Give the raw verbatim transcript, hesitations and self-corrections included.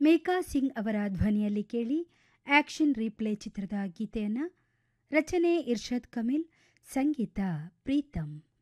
ಮೇಕಾ ಸಿಂಗ್ ಅವರ ಧ್ವನಿಯಲ್ಲಿ ಕೇಳಿ ಆಕ್ಷನ್ ರೀಪ್ಲೇ ಚಿತ್ರದ ಗೀತೆಯನ್ನು. ರಚನೆ ಇರ್ಷದ್ ಕಮಿಲ್, ಸಂಗೀತ ಪ್ರೀತಮ್.